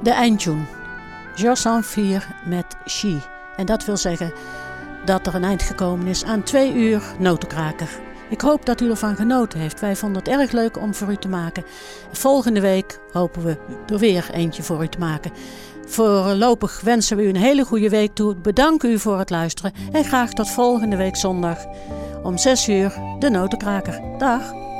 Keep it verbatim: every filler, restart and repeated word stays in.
de eindtune. Jocelyn Vier met She. En dat wil zeggen dat er een eind gekomen is aan twee uur Notenkraker. Ik hoop dat u ervan genoten heeft. Wij vonden het erg leuk om voor u te maken. Volgende week hopen we er weer eentje voor u te maken. Voorlopig wensen we u een hele goede week toe. Bedank u voor het luisteren. En graag tot volgende week zondag om zes uur de Notenkraker. Dag!